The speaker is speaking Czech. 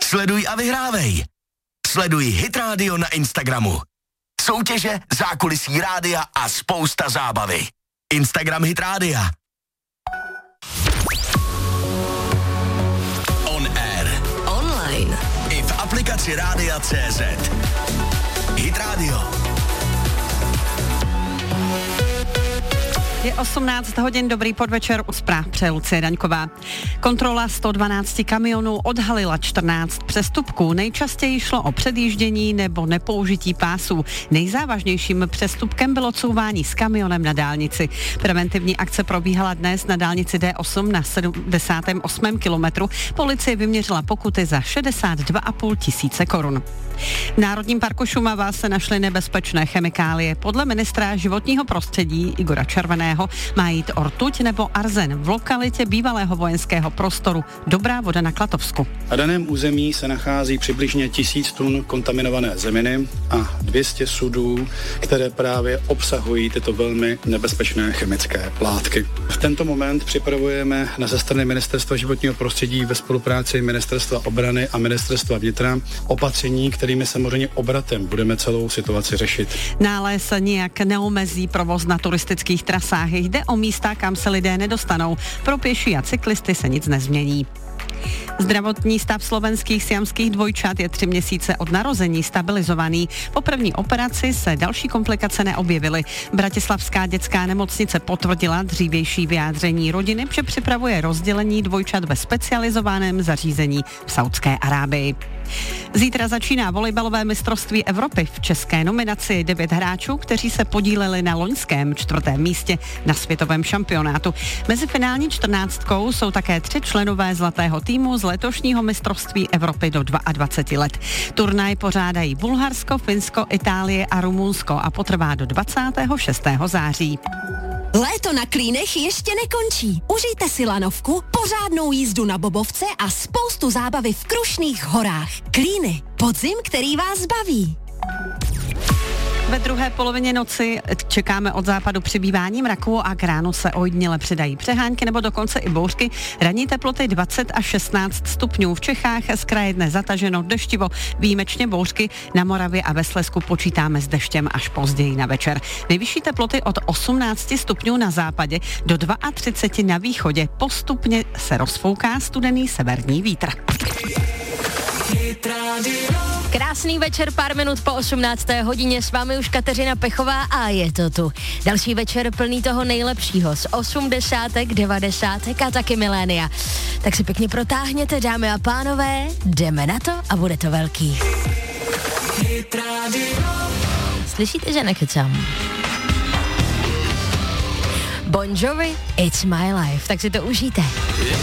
Sleduj a vyhrávej. Sleduj Hit Radio na Instagramu. Soutěže, zákulisí rádia a spousta zábavy. Instagram Hit Rádia. On air. Online. I v aplikaci Rádia.cz. Hit Radio. Je 18 hodin, dobrý podvečer, u zpráv přeje Lucie Daňková. Kontrola 112 kamionů odhalila 14 přestupků. Nejčastěji šlo o předjíždění nebo nepoužití pásů. Nejzávažnějším přestupkem bylo couvání s kamionem na dálnici. Preventivní akce probíhala dnes na dálnici D8 na 78. kilometru. Policie vyměřila pokuty za 62,5 tisíce korun. V Národním parku Šumava se našly nebezpečné chemikálie. Podle ministra životního prostředí Igora Červeného má jít o rtuť nebo arzen v lokalitě bývalého vojenského prostoru Dobrá Voda na Klatovsku. Na daném území se nachází přibližně 1000 tun kontaminované zeminy a 200 sudů, které právě obsahují tyto velmi nebezpečné chemické látky. V tento moment připravujeme ze strany Ministerstva životního prostředí ve spolupráci Ministerstva obrany a Ministerstva vnitra opatření, kterými samozřejmě obratem budeme celou situaci řešit. Nález nijak neomezí provoz na turistických trasách. Jde o místa, kam se lidé nedostanou. Pro pěší a cyklisty se nic nezmění. Zdravotní stav slovenských siamských dvojčat je 3 měsíce od narození stabilizovaný. Po první operaci se další komplikace neobjevily. Bratislavská dětská nemocnice potvrdila dřívější vyjádření rodiny, že připravuje rozdělení dvojčat ve specializovaném zařízení v Saudské Arábii. Zítra začíná volejbalové mistrovství Evropy. V české nominaci 9 hráčů, kteří se podíleli na loňském 4. místě na světovém šampionátu. Mezi finální 14 jsou také 3 členové zlatého týmu z letošního mistrovství Evropy do 22 let. Turnaj pořádají Bulharsko, Finsko, Itálie a Rumunsko a potrvá do 26. září. Léto na Klínech ještě nekončí. Užijte si lanovku, pořádnou jízdu na bobovce a spoustu zábavy v Krušných horách. Klíny, podzim, který vás baví. Ve druhé polovině noci čekáme od západu přibývání mraků a k ránu se ojediněle přidají přehánky nebo dokonce i bouřky. Ranní teploty 20 až 16 stupňů. V Čechách z kraje dne zataženo deštivo, výjimečně bouřky. Na Moravě a ve Slezsku počítáme s deštěm až později na večer. Nejvyšší teploty od 18 stupňů na západě do 32 na východě. Postupně se rozfouká studený severní vítr. Krásný večer, pár minut po 18. hodině, s vámi už Kateřina Pechová a je to tu. Další večer plný toho nejlepšího z 80., 90. a taky milénia. Tak si pěkně protáhněte, dámy a pánové, jdeme na to a bude to velký. Slyšíte, že nekecám? Bon Jovi, It's My Life, tak si to užijte.